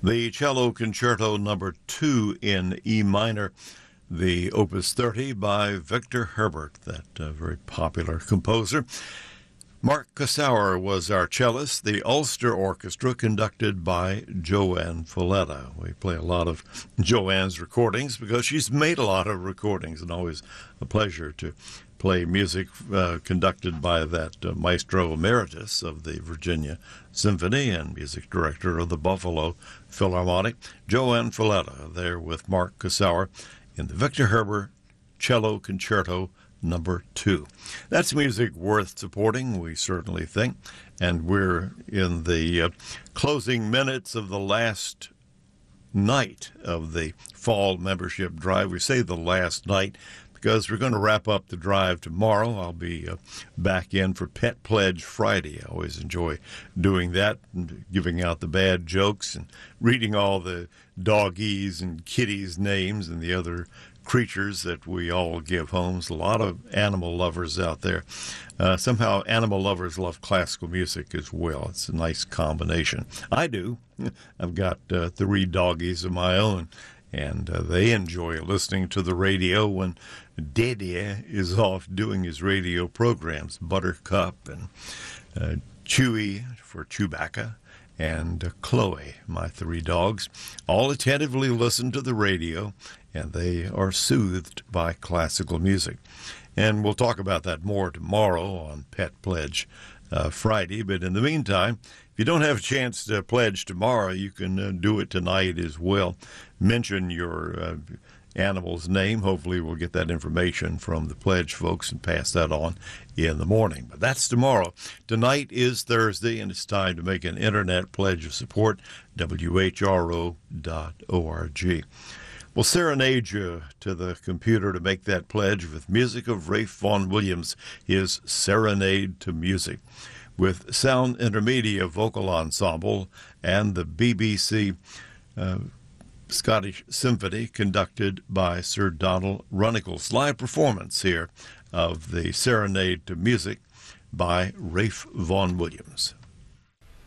The Cello Concerto Number 2 in E minor, the Opus 30 by Victor Herbert, that very popular composer. Mark Kossauer was our cellist. The Ulster Orchestra, conducted by Joanne Falletta. We play a lot of Joanne's recordings because she's made a lot of recordings, and always a pleasure to play music conducted by that maestro emeritus of the Virginia Symphony and music director of the Buffalo Philharmonic, Joanne Falletta, there with Mark Kossauer in the Victor Herbert Cello Concerto Number 2. That's music worth supporting, we certainly think, and we're in the closing minutes of the last night of the fall membership drive. We say the last night because we're going to wrap up the drive tomorrow. I'll be back in for Pet Pledge Friday. I always enjoy doing that, and giving out the bad jokes and reading all the doggies and kitties' names and the other creatures that we all give homes. A lot of animal lovers out there. Somehow animal lovers love classical music as well. It's a nice combination. I do. I've got 3 doggies of my own, and they enjoy listening to the radio when Daddy is off doing his radio programs. Buttercup and Chewy for Chewbacca, and Chloe, my 3 dogs, all attentively listen to the radio, and they are soothed by classical music. And we'll talk about that more tomorrow on Pet Pledge Friday. But in the meantime, if you don't have a chance to pledge tomorrow, you can do it tonight as well. Mention your animal's name. Hopefully we'll get that information from the pledge folks and pass that on in the morning. But that's tomorrow. Tonight is Thursday, and it's time to make an internet pledge of support, whro.org. We'll serenade you to the computer to make that pledge with music of Ralph Vaughan Williams, his Serenade to Music, with Sound Intermedia Vocal Ensemble and the BBC Scottish Symphony, conducted by Sir Donald Runnicles. Live performance here of the Serenade to Music by Ralph Vaughan Williams.